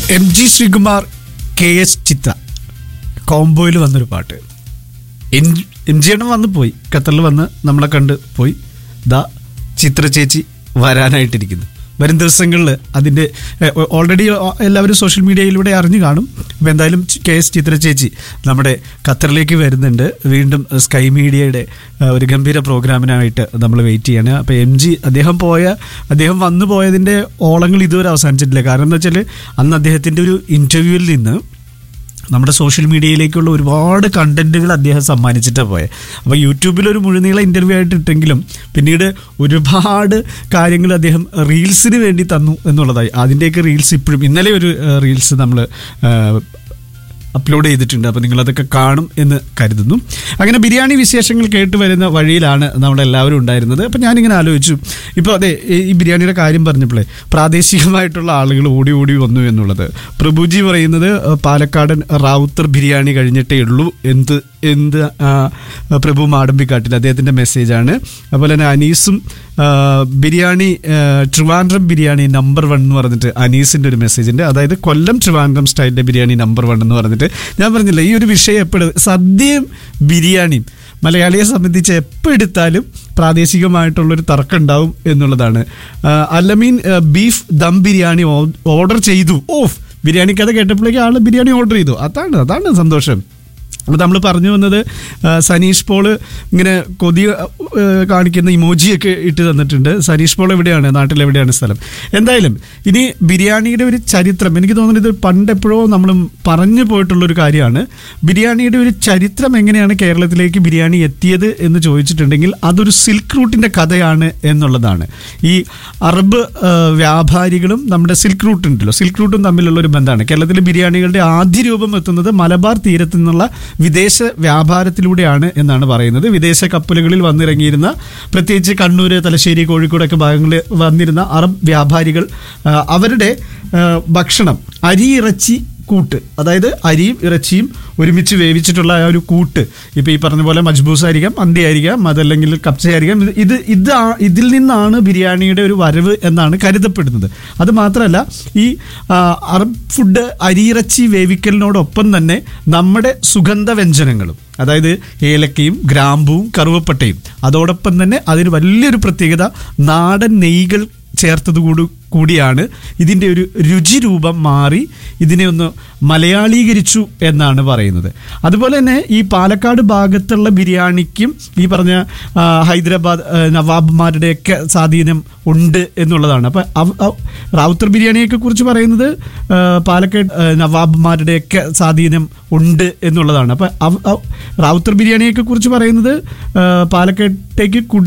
MG Sreekumar KS ചിത്ര കോംബോയിൽ വന്നൊരു പാട്ട്. MG എണ്ണം വന്ന് പോയി, ഖത്തറിൽ വന്ന് നമ്മളെ കണ്ട് പോയി. ദാ ചിത്ര ചേച്ചി വരാനായിട്ടിരിക്കുന്നു. വരും ദിവസങ്ങളിൽ അതിൻ്റെ ഓൾറെഡി എല്ലാവരും സോഷ്യൽ മീഡിയയിലൂടെ അറിഞ്ഞു കാണും. അപ്പോൾ എന്തായാലും KS ചിത്ര ചേച്ചി നമ്മുടെ ഖത്തറിലേക്ക് വരുന്നുണ്ട്. വീണ്ടും സ്കൈ മീഡിയയുടെ ഒരു ഗംഭീര പ്രോഗ്രാമിനായിട്ട് നമ്മൾ വെയിറ്റ് ചെയ്യാണ്. അപ്പോൾ MG അദ്ദേഹം വന്നു പോയതിൻ്റെ ഓളങ്ങൾ ഇതുവരെ അവസാനിച്ചിട്ടില്ല. കാരണം എന്താ വെച്ചാൽ അന്ന് അദ്ദേഹത്തിൻ്റെ ഒരു ഇൻ്റർവ്യൂവിൽ നിന്ന് നമ്മുടെ സോഷ്യൽ മീഡിയയിലേക്കുള്ള ഒരുപാട് കണ്ടന്റുകൾ അദ്ദേഹം സമ്മാനിച്ചിട്ടാണ് പോയത്. അപ്പോൾ യൂട്യൂബിലൊരു മുഴുനീള ഇൻ്റർവ്യൂ ആയിട്ടിട്ടെങ്കിലും പിന്നീട് ഒരുപാട് കാര്യങ്ങൾ അദ്ദേഹം റീൽസിന് വേണ്ടി തന്നു എന്നുള്ളതായി. അതിൻ്റെയൊക്കെ റീൽസ് ഇപ്പോഴും ഇന്നലെ ഒരു റീൽസ് നമ്മൾ അപ്ലോഡ് ചെയ്തിട്ടുണ്ട്. അപ്പോൾ നിങ്ങളതൊക്കെ കാണും എന്ന് കരുതുന്നു. അങ്ങനെ ബിരിയാണി വിശേഷങ്ങൾ കേട്ട് വരുന്ന വഴിയിലാണ് നമ്മളെല്ലാവരും ഉണ്ടായിരുന്നത്. അപ്പോൾ ഞാനിങ്ങനെ ആലോചിച്ചു, ഇപ്പോൾ അതെ ഈ ബിരിയാണിയുടെ കാര്യം പറഞ്ഞപ്പോഴേ പ്രാദേശികമായിട്ടുള്ള ആളുകൾ ഓടി ഓടി വന്നു എന്നുള്ളത്. പ്രഭുജി പറയുന്നത് പാലക്കാടൻ റാവുത്തർ ബിരിയാണി കഴിഞ്ഞിട്ടേ ഉള്ളൂ എന്ത് പ്രഭു മാടമ്പിക്കാട്ടിൽ അദ്ദേഹത്തിൻ്റെ മെസ്സേജാണ്. അതുപോലെ തന്നെ അനീസും ബിരിയാണി ട്രിവാൻഡ്രം ബിരിയാണി നമ്പർ 1 എന്ന് പറഞ്ഞിട്ട് അനീസിൻ്റെ ഒരു മെസ്സേജ് ഉണ്ട്. അതായത് കൊല്ലം ട്രിവാൻഡ്രം സ്റ്റൈലിൻ്റെ ബിരിയാണി നമ്പർ 1 എന്ന് പറഞ്ഞിട്ട്. ഞാൻ പറഞ്ഞില്ല ഈ ഒരു വിഷയം എപ്പോഴും സദ്യയും ബിരിയാണിയും മലയാളിയെ സംബന്ധിച്ച് എപ്പോൾ എടുത്താലും പ്രാദേശികമായിട്ടുള്ളൊരു തർക്കം ഉണ്ടാവും എന്നുള്ളതാണ്. അലമീൻ ബീഫ് ദം ബിരിയാണി ഓർഡർ ചെയ്തു. ബിരിയാണി കഥ കേട്ടപ്പോഴേക്കും ആൾ ബിരിയാണി ഓർഡർ ചെയ്തു. അതാണ് സന്തോഷം. അപ്പോൾ നമ്മൾ പറഞ്ഞു വന്നത് സനീഷ് പോൾ ഇങ്ങനെ കൊതി കാണിക്കുന്ന ഇമോജിയൊക്കെ ഇട്ട് തന്നിട്ടുണ്ട്. സനീഷ് പോൾ എവിടെയാണ്, നാട്ടിലെവിടെയാണ് സ്ഥലം? എന്തായാലും ഇനി ബിരിയാണിയുടെ ഒരു ചരിത്രം, എനിക്ക് തോന്നുന്നത് ഇത് പണ്ടെപ്പോഴോ നമ്മൾ പറഞ്ഞു പോയിട്ടുള്ളൊരു കാര്യമാണ്. ബിരിയാണിയുടെ ഒരു ചരിത്രം എങ്ങനെയാണ് കേരളത്തിലേക്ക് ബിരിയാണി എത്തിയത് എന്ന് ചോദിച്ചിട്ടുണ്ടെങ്കിൽ അതൊരു സിൽക്ക് റൂട്ടിൻ്റെ കഥയാണ് എന്നുള്ളതാണ്. ഈ അറബ് വ്യാപാരികളും നമ്മുടെ സിൽക്ക് റൂട്ടും തമ്മിലുള്ളൊരു ബന്ധമാണ്. കേരളത്തിലെ ബിരിയാണികളുടെ ആദ്യ രൂപം എത്തുന്നത് മലബാർ തീരത്തു നിന്നുള്ള വിദേശ വ്യാപാരത്തിലൂടെയാണ് എന്നാണ് പറയുന്നത്. വിദേശ കപ്പലുകളിൽ വന്നിറങ്ങിയിരുന്ന, പ്രത്യേകിച്ച് കണ്ണൂർ, തലശ്ശേരി, കോഴിക്കോടൊക്കെ ഭാഗങ്ങളിൽ വന്നിരുന്ന അറബ് വ്യാപാരികൾ അവരുടെ ഭക്ഷണം അരി ഇറച്ചി കൂട്ട്, അതായത് അരിയും ഇറച്ചിയും ഒരുമിച്ച് വേവിച്ചിട്ടുള്ള ആ ഒരു കൂട്ട്, ഇപ്പോൾ ഈ പറഞ്ഞ പോലെ മജ്ബൂസ് ആയിരിക്കാം, മന്തി ആയിരിക്കാം, അതല്ലെങ്കിൽ കപ്സയായിരിക്കാം, ഇതിൽ നിന്നാണ് ബിരിയാണിയുടെ ഒരു വരവ് എന്നാണ് കരുതപ്പെടുന്നത്. അത് മാത്രമല്ല ഈ അറബ് ഫുഡ് അരിയിറച്ചി വേവിക്കലിനോടൊപ്പം തന്നെ നമ്മുടെ സുഗന്ധ വ്യഞ്ജനങ്ങളും, അതായത് ഏലക്കയും ഗ്രാമ്പൂവും കറുവപ്പട്ടയും, അതോടൊപ്പം തന്നെ അതിന് വലിയൊരു പ്രത്യേകത നാടൻ നെയ്കൾ ചേർത്തതുകൂടിയാണ് ഇതിൻ്റെ ഒരു രുചി രൂപം മാറി ഇതിനെ ഒന്ന് മലയാളീകരിച്ചു എന്നാണ് പറയുന്നത്. അതുപോലെ തന്നെ ഈ പാലക്കാട് ഭാഗത്തുള്ള ബിരിയാണിക്കും ഈ പറഞ്ഞ ഹൈദരാബാദ് നവാബ്മാരുടെയൊക്കെ സ്വാധീനം ഉണ്ട് എന്നുള്ളതാണ്. അപ്പം റാവുത്തർ ബിരിയാണിയൊക്കെ കുറിച്ച് പറയുന്നത് പാലക്കാട് നവാബ്മാരുടെയൊക്കെ സ്വാധീനം ഉണ്ട് എന്നുള്ളതാണ്. അപ്പം റാവുത്തർ ബിരിയാണിയൊക്കെ കുറിച്ച് പറയുന്നത് പാലക്കാട്ടേക്ക്